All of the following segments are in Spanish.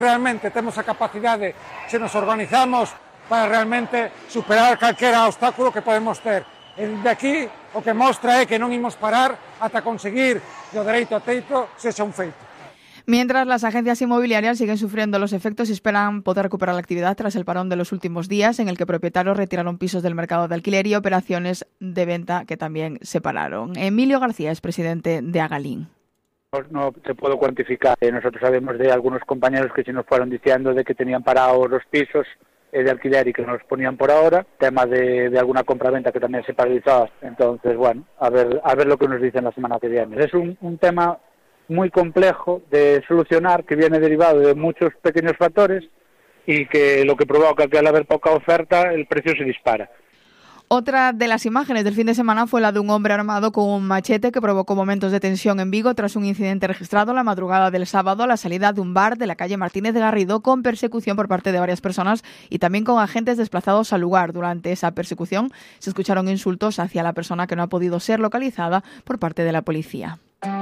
Realmente temos a capacidade, se nos organizamos, para realmente superar calquera obstáculo que podemos ter. E de aquí o que mostra é que non imos parar ata conseguir que o dereito a teito sexa un feito. Mientras, las agencias inmobiliarias siguen sufriendo los efectos y esperan poder recuperar la actividad tras el parón de los últimos días, en el que propietarios retiraron pisos del mercado de alquiler y operaciones de venta que también se pararon. Emilio García es presidente de Agalín. No te puedo cuantificar. Nosotros sabemos de algunos compañeros que sí nos fueron diciendo de que tenían parados los pisos de alquiler y que no los ponían por ahora. Tema de alguna compraventa que también se paralizaba. Entonces, bueno, a ver lo que nos dicen la semana que viene. Es un tema muy complejo de solucionar, que viene derivado de muchos pequeños factores y que lo que provoca que al haber poca oferta el precio se dispara. Otra de las imágenes del fin de semana fue la de un hombre armado con un machete que provocó momentos de tensión en Vigo tras un incidente registrado la madrugada del sábado a la salida de un bar de la calle Martínez de Garrido, con persecución por parte de varias personas y también con agentes desplazados al lugar. Durante esa persecución se escucharon insultos hacia la persona que no ha podido ser localizada por parte de la policía.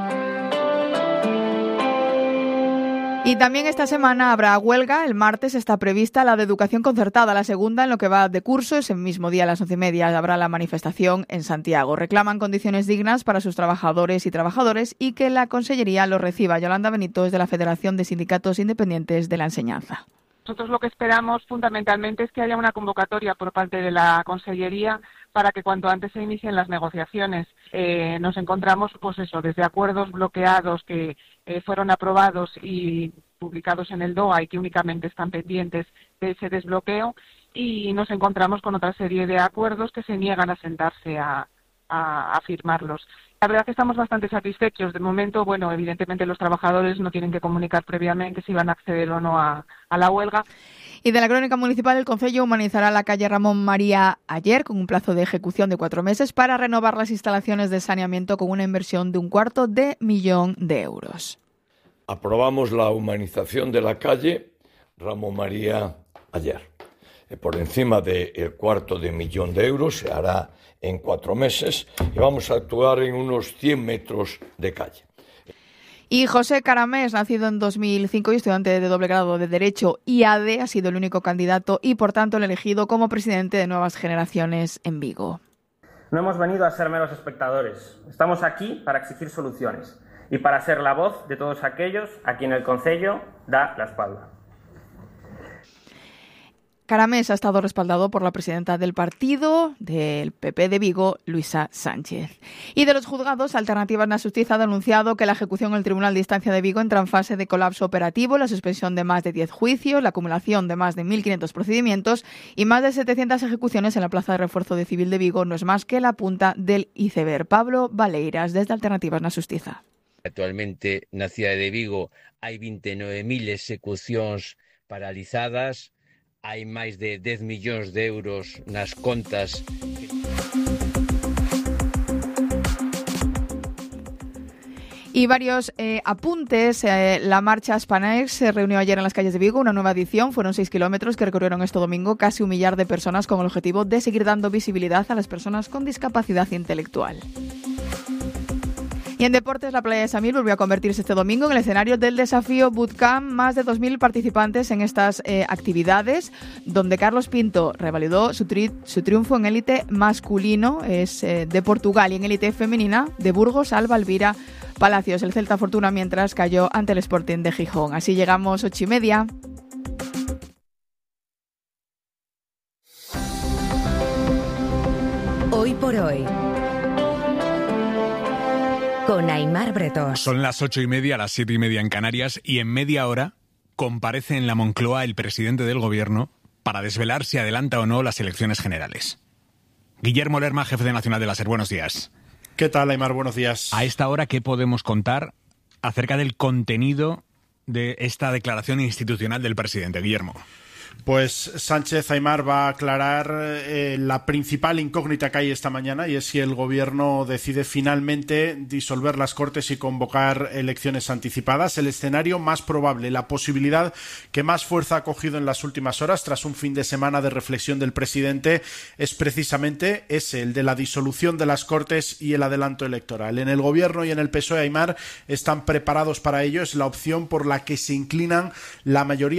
Y también esta semana habrá huelga. El martes está prevista la de educación concertada, la segunda en lo que va de curso. Ese mismo día a las 11:30 habrá la manifestación en Santiago. Reclaman condiciones dignas para sus trabajadores y trabajadoras y que la Consellería lo reciba. Yolanda Benito es de la Federación de Sindicatos Independientes de la Enseñanza. Nosotros lo que esperamos fundamentalmente es que haya una convocatoria por parte de la Consellería para que cuanto antes se inicien las negociaciones. Nos encontramos, pues eso, desde acuerdos bloqueados que fueron aprobados y publicados en el DOA y que únicamente están pendientes de ese desbloqueo, y nos encontramos con otra serie de acuerdos que se niegan a sentarse a firmarlos. La verdad que estamos bastante satisfechos. De momento, bueno, evidentemente los trabajadores no tienen que comunicar previamente si van a acceder o no a la huelga. Y de la crónica municipal, el Concello humanizará la calle Ramón María Ayer con un plazo de ejecución de 4 meses para renovar las instalaciones de saneamiento con una inversión de 250.000 euros. Aprobamos la humanización de la calle Ramón María Ayer. Por encima del 250.000 euros, se hará en 4 meses y vamos a actuar en unos 100 metros de calle. Y José Caramés, nacido en 2005 y estudiante de doble grado de Derecho IAD, ha sido el único candidato y, por tanto, el elegido como presidente de Nuevas Generaciones en Vigo. No hemos venido a ser meros espectadores. Estamos aquí para exigir soluciones y para ser la voz de todos aquellos a quien el Concello da la espalda. Caramés ha estado respaldado por la presidenta del partido del PP de Vigo, Luisa Sánchez. Y de los juzgados, Alternativas na Xustiza ha denunciado que la ejecución en el Tribunal de Instancia de Vigo entra en fase de colapso operativo, la suspensión de más de 10 juicios, la acumulación de más de 1.500 procedimientos y más de 700 ejecuciones en la Plaza de Refuerzo de Civil de Vigo no es más que la punta del iceberg. Pablo Valeiras, desde Alternativas na Xustiza. Actualmente na cidade de Vigo hai 29.000 execucións paralizadas. Hai máis de 10 millóns de euros nas contas. Y varios apuntes. La marcha Spanex se reunió ayer en las calles de Vigo, una nueva edición. Fueron 6 kilómetros que recorrieron este domingo casi 1 millar de personas con el objetivo de seguir dando visibilidad a las personas con discapacidad intelectual. Y en deportes, la playa de Samil volvió a convertirse este domingo en el escenario del desafío Bootcamp. Más de 2.000 participantes en estas actividades, donde Carlos Pinto revalidó su triunfo en élite masculino, es de Portugal, y en élite femenina de Burgos, Alba Elvira Palacios. El Celta Fortuna mientras cayó ante el Sporting de Gijón. Así llegamos 8:30. Hoy por hoy, con Aimar Bretos. Son las 8:30, las 7:30 en Canarias, y en media hora comparece en la Moncloa el presidente del Gobierno para desvelar si adelanta o no las elecciones generales. Guillermo Lerma, jefe de Nacional de la SER, buenos días. ¿Qué tal, Aimar? Buenos días. A esta hora, ¿qué podemos contar acerca del contenido de esta declaración institucional del presidente, Guillermo? Pues Sánchez, Aimar, va a aclarar la principal incógnita que hay esta mañana, y es si el Gobierno decide finalmente disolver las Cortes y convocar elecciones anticipadas. El escenario más probable, la posibilidad que más fuerza ha cogido en las últimas horas, tras un fin de semana de reflexión del presidente, es precisamente ese, el de la disolución de las Cortes y el adelanto electoral. En el Gobierno y en el PSOE, Aimar, están preparados para ello. Es la opción por la que se inclinan la mayoría